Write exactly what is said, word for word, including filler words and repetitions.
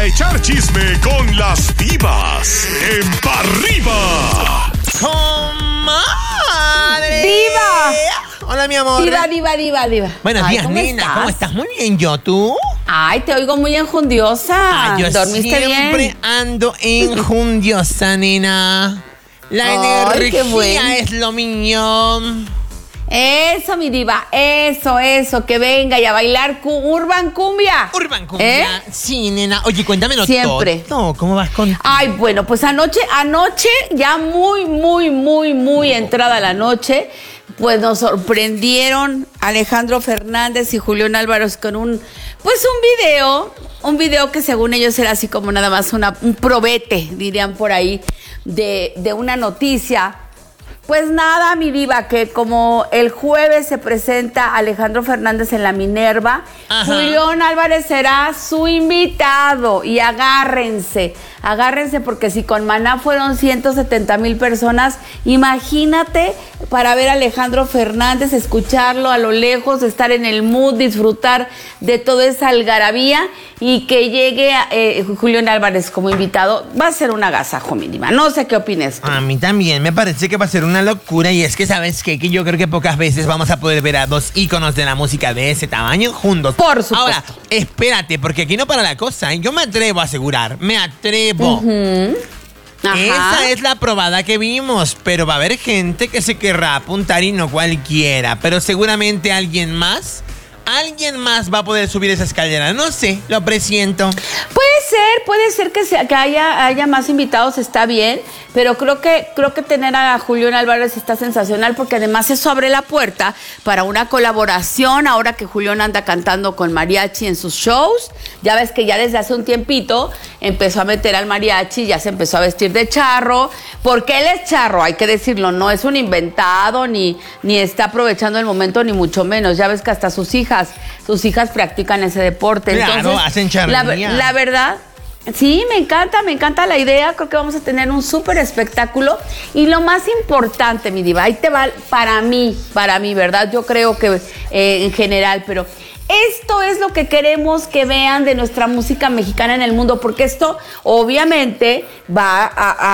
a echar chisme con las divas en Pa' Arriba. ¡Comadre! ¡Diva! Hola, mi amor. Diva, diva, diva, diva. Buenos Ay, días, ¿cómo nena. estás? ¿Cómo estás? Muy bien, ¿yo? ¿Tú? Ay, te oigo muy enjundiosa. Ay, yo ¿Dormiste siempre bien? ando enjundiosa, nena. La Ay, energía qué bueno. es lo mío. Eso, mi diva, eso, eso, que venga y a bailar cu- Urban Cumbia. Urban Cumbia. ¿Eh? Sí, nena. Oye, cuéntamelo Siempre. todo. ¿Cómo vas con...? Ay, bueno, pues anoche, anoche, ya muy, muy, muy, muy entrada la noche, pues nos sorprendieron Alejandro Fernández y Julián Álvarez con un, pues un video, un video que según ellos era así como nada más una, un probete, dirían por ahí, de, de una noticia. Pues nada, mi diva, que como el jueves se presenta Alejandro Fernández en la Minerva, Ajá. Julián Álvarez será su invitado. Y agárrense, agárrense porque si con Maná fueron ciento setenta mil personas, imagínate para ver a Alejandro Fernández, escucharlo a lo lejos, estar en el mood, disfrutar de toda esa algarabía y que llegue eh, Julián Álvarez como invitado. Va a ser un agasajo, mi diva. No sé qué opines tú. A mí también me parece que va a ser una locura y es que, ¿sabes qué? Que yo creo que pocas veces vamos a poder ver a dos íconos de la música de ese tamaño juntos. Por supuesto. Ahora, espérate, porque aquí no para la cosa, ¿eh? Yo me atrevo a asegurar, me atrevo. Ajá. Esa es la probada que vimos, pero va a haber gente que se querrá apuntar y no cualquiera, pero seguramente alguien más... Alguien más va a poder subir esa escalera. No sé, lo presiento. Puede ser, puede ser que, sea, que haya, haya más invitados, está bien, pero creo que, creo que tener a Julián Álvarez está sensacional porque además eso abre la puerta para una colaboración ahora que Julián anda cantando con mariachi en sus shows. Ya ves que ya desde hace un tiempito empezó a meter al mariachi, ya se empezó a vestir de charro, porque él es charro, hay que decirlo, no es un inventado, ni, ni está aprovechando el momento, ni mucho menos. Ya ves que hasta sus hijas Sus hijas practican ese deporte. Claro, Entonces, hacen la, charrería. la verdad, sí, me encanta, me encanta la idea. Creo que vamos a tener un súper espectáculo. Y lo más importante, mi diva, ahí te va para mí, para mí, ¿verdad? Yo creo que eh, en general, pero esto es lo que queremos que vean de nuestra música mexicana en el mundo, porque esto obviamente va a, a